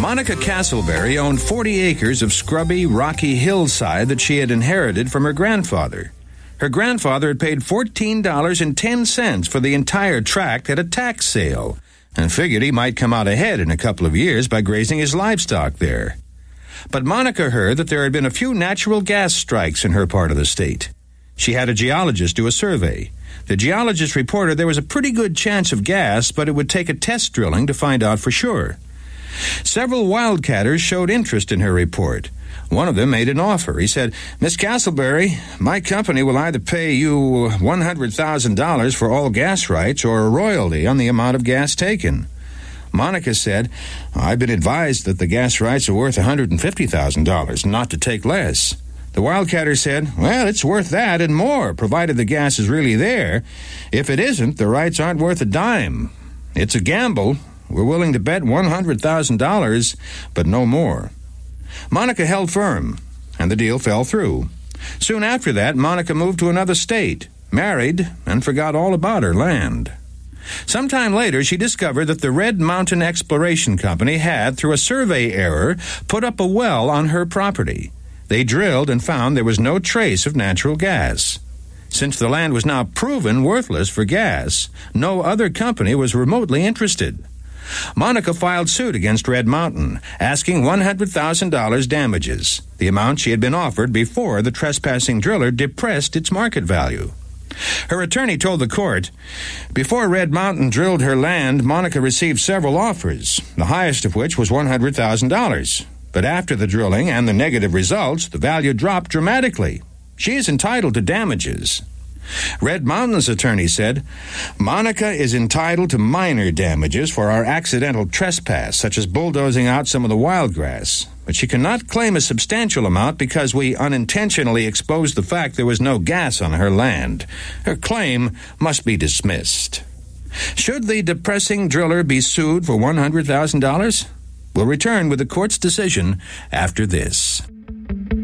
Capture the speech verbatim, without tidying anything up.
Monica Castleberry owned forty acres of scrubby, rocky hillside that she had inherited from her grandfather. Her grandfather had paid fourteen dollars and ten cents for the entire tract at a tax sale, and figured he might come out ahead in a couple of years by grazing his livestock there. But Monica heard that there had been a few natural gas strikes in her part of the state. She had a geologist do a survey. The geologist reported there was a pretty good chance of gas, but it would take a test drilling to find out for sure. Several wildcatters showed interest in her report. One of them made an offer. He said, "Miss Castleberry, my company will either pay you one hundred thousand dollars for all gas rights or a royalty on the amount of gas taken." Monica said, "I've been advised that the gas rights are worth one hundred fifty thousand dollars, not to take less." The wildcatter said, "Well, it's worth that and more, provided the gas is really there. If it isn't, the rights aren't worth a dime. It's a gamble. We're willing to bet one hundred thousand dollars, but no more." Monica held firm, and the deal fell through. Soon after that, Monica moved to another state, married, and forgot all about her land. Sometime later, she discovered that the Red Mountain Exploration Company had, through a survey error, put up a well on her property. They drilled and found there was no trace of natural gas. Since the land was now proven worthless for gas, no other company was remotely interested. Monica filed suit against Red Mountain, asking one hundred thousand dollars damages, the amount she had been offered before the trespassing driller depressed its market value. Her attorney told the court, "Before Red Mountain drilled her land, Monica received several offers, the highest of which was one hundred thousand dollars. But after the drilling and the negative results, the value dropped dramatically. She is entitled to damages." Red Mountain's attorney said, "Monica is entitled to minor damages for our accidental trespass, such as bulldozing out some of the wild grass. But she cannot claim a substantial amount because we unintentionally exposed the fact there was no gas on her land. Her claim must be dismissed." Should the depressing driller be sued for one hundred thousand dollars? We'll return with the court's decision after this.